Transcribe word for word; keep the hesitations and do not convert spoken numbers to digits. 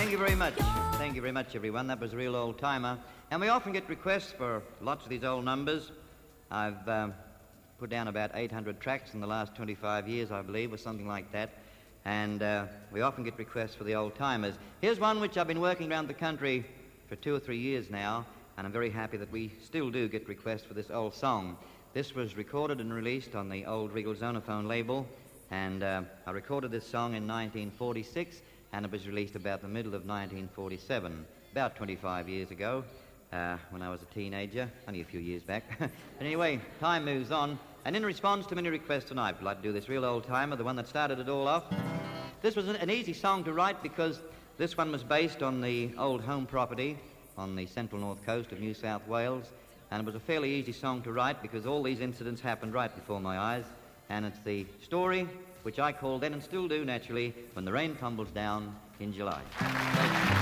Thank you very much. Thank you very much, everyone. That was a real old-timer. And we often get requests for lots of these old numbers. I've um, put down about eight hundred tracks in the last twenty-five years, I believe, or something like that. And uh, we often get requests for the old-timers. Here's one which I've been working around the country for two or three years now, and I'm very happy that we still do get requests for this old song. This was recorded and released on the old Regal Zonophone label, and uh, I recorded this song in nineteen forty-six, and it was released about the middle of nineteen forty-seven, about twenty-five years ago, uh, when I was a teenager, only a few years back. But anyway, time moves on, and in response to many requests tonight, I'd like to do this real old-timer, the one that started it all off. This was an, an easy song to write because this one was based on the old home property on the central north coast of New South Wales, and it was a fairly easy song to write because all these incidents happened right before my eyes, and it's the story which I called then and still do naturally, When the Rain Tumbles Down in July.